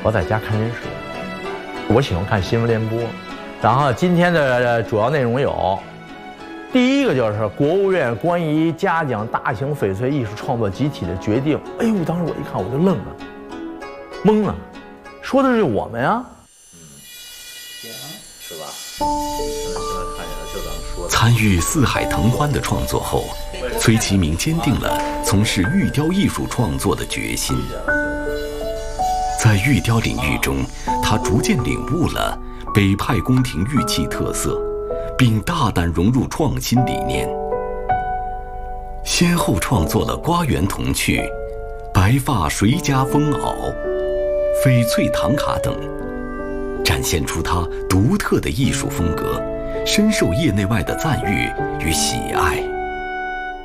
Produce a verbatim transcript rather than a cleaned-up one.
我在家看电视，我喜欢看新闻联播。然后今天的主要内容有，第一个就是国务院关于嘉奖大型翡翠艺术创作集体的决定。哎呦，当时我一看我就愣了，懵了，说的是我们呀， 嗯，行，是吧？现在现在看见了，就咱们说的。 参与《四海腾欢》的创作后，崔其明坚定了从事玉雕艺术创作的决心。在玉雕领域中，他逐渐领悟了北派宫廷玉器特色，并大胆融入创新理念，先后创作了瓜园铜趣、白发谁家风袄、翡翠唐卡等，展现出他独特的艺术风格，深受业内外的赞誉与喜爱。